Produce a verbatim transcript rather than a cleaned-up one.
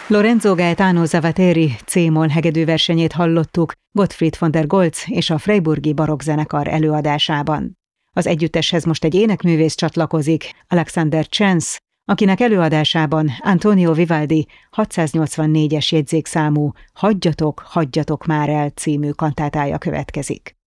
Lorenzo Gaetano Zavateri C-moll hegedűversenyét hallottuk Gottfried von der Goltz és a Freiburgi Barokkzenekar előadásában. Az együtteshez most egy énekművész csatlakozik, Alexander Chance, akinek előadásában Antonio Vivaldi hatszáznyolcvannégyes jegyzékszámú Hagyjatok, hagyjatok már el című kantátája következik.